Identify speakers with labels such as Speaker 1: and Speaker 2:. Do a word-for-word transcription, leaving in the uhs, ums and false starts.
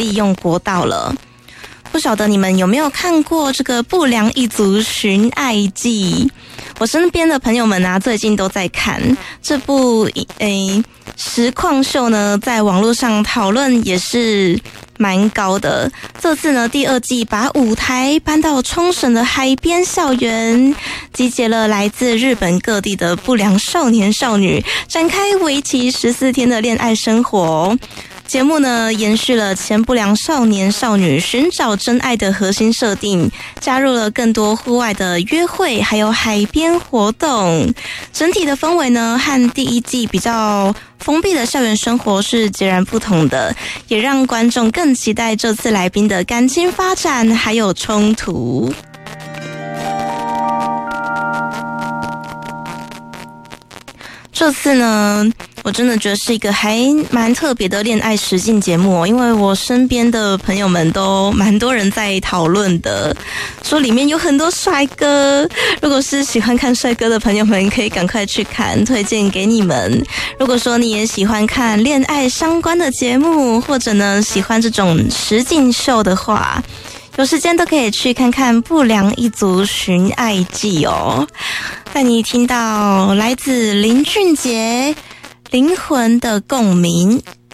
Speaker 1: 利用国道了。不晓得你们有没有看过这个《不良一族寻爱记》？我身边的朋友们啊，最近都在看这部诶实况秀呢，在网络上讨论也是蛮高的。这次呢，第二季把舞台搬到冲绳的海边校园，集结了来自日本各地的不良少年少女，展开为期十四天的恋爱生活。节目呢，延续了前不良少年少女寻找真爱的核心设定，加入了更多户外的约会，还有海边活动。整体的氛围呢，和第一季比较封闭的校园生活是截然不同的，也让观众更期待这次来宾的感情发展还有冲突。这次呢，我真的觉得是一个还蛮特别的恋爱实境节目哦，因为我身边的朋友们都蛮多人在讨论的，说里面有很多帅哥。如果是喜欢看帅哥的朋友们，可以赶快去看，推荐给你们。如果说你也喜欢看恋爱相关的节目，或者呢喜欢这种实境秀的话，有时间都可以去看看《不良一族寻爱记》哦。带你听到来自林俊杰《灵魂的共鸣》。